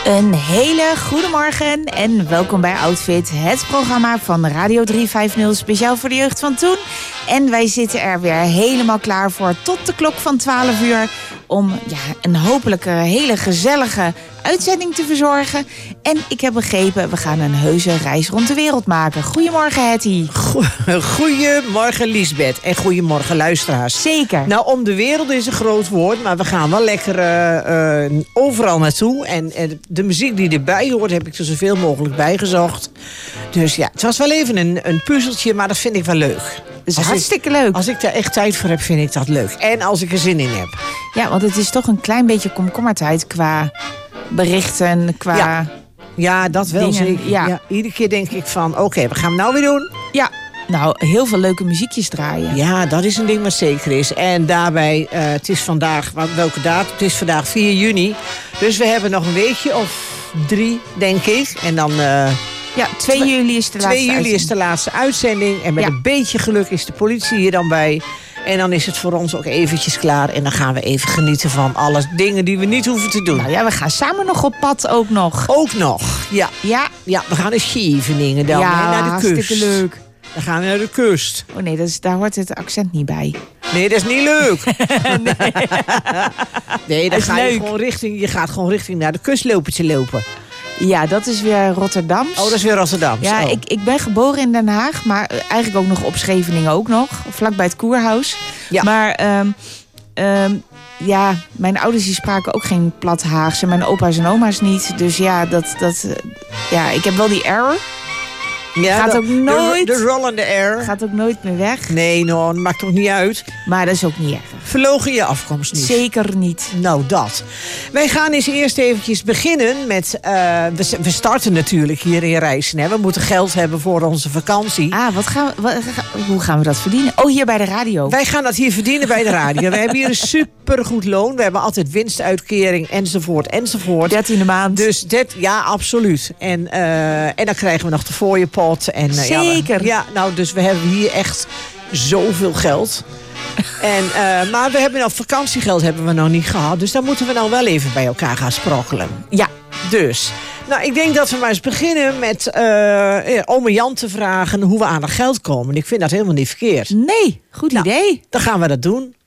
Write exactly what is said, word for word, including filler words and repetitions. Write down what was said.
Een hele goede morgen en welkom bij Outfit, het programma van Radio driehonderdvijftig speciaal voor de jeugd van toen. En wij zitten er weer helemaal klaar voor tot de klok van twaalf uur om ja, een hopelijk hele gezellige uitzending te verzorgen. En ik heb begrepen, we gaan een heuse reis rond de wereld maken. Goedemorgen, Hetty. Goedemorgen, Liesbeth. En goedemorgen, luisteraars. Zeker. Nou, om de wereld is een groot woord, maar we gaan wel lekker uh, uh, overal naartoe. En uh, de muziek die erbij hoort, heb ik er zoveel mogelijk bijgezocht. Dus ja, het was wel even een, een puzzeltje, maar dat vind ik wel leuk. Dat is als hartstikke ik, leuk. Als ik daar echt tijd voor heb, vind ik dat leuk. En als ik er zin in heb. Ja, want het is toch een klein beetje komkommertijd qua berichten, qua... Ja, ja dat wel dingen. zeker. Ja. Ja, iedere keer denk ik van, oké, okay, wat gaan we nou weer doen? Ja, nou, heel veel leuke muziekjes draaien. Ja, dat is een ding wat zeker is. En daarbij, uh, het is vandaag, welke datum? Het is vandaag vier juni. Dus we hebben nog een weekje of drie, denk ik. En dan... Uh, Ja, twee juli is de laatste twee juli is de laatste uitzending. En met ja. een beetje geluk is de politie hier dan bij. En dan is het voor ons ook eventjes klaar. En dan gaan we even genieten van alle dingen die we niet hoeven te doen. Nou ja, we gaan samen nog op pad ook nog. Ook nog, ja. Ja, ja we gaan naar Scheveningen dan. Ja, en naar de hartstikke kust. leuk. Dan gaan we naar de kust. Oh nee, dat is, daar hoort het accent niet bij. Nee, dat is niet leuk. nee, nee dan is ga leuk. je gewoon richting, je gaat gewoon richting naar de kust lopen te lopen. Ja, dat is weer Rotterdam. Oh, dat is weer Rotterdam. Ja, oh. ik, ik ben geboren in Den Haag, maar eigenlijk ook nog op Scheveningen ook nog. Vlakbij het Koerhuis. Ja. Maar um, um, ja, mijn ouders die spraken ook geen plat Haags. En mijn opa's en oma's niet. Dus ja, dat, dat, ja ik heb wel die error. Ja, gaat de, ook nooit, de, de rollende air. Gaat ook nooit meer weg. Nee, nou, dat maakt ook niet uit. Maar dat is ook niet erg. Verlogen je afkomst niet. Zeker niet. Nou, dat. Wij gaan eens eerst eventjes beginnen met... Uh, we, we starten natuurlijk hier in Rijssen. Hè. We moeten geld hebben voor onze vakantie. Ah, wat gaan we, wat, hoe gaan we dat verdienen? Oh, hier bij de radio. Wij gaan dat hier verdienen bij de radio. We hebben hier een supergoed loon. We hebben altijd winstuitkering enzovoort enzovoort. dertiende maand. Dus dit, ja, absoluut. En, uh, en dan krijgen we nog de fooiepot. En, uh, Zeker. Ja, we, ja, nou, dus we hebben hier echt zoveel geld. En, uh, maar we hebben nog vakantiegeld hebben we nog niet gehad. Dus dan moeten we nou wel even bij elkaar gaan sprokkelen. Ja. Dus, nou, ik denk dat we maar eens beginnen met uh, ome Jan te vragen hoe we aan het geld komen. Ik vind dat helemaal niet verkeerd. Nee, goed nou, idee. Dan gaan we dat doen.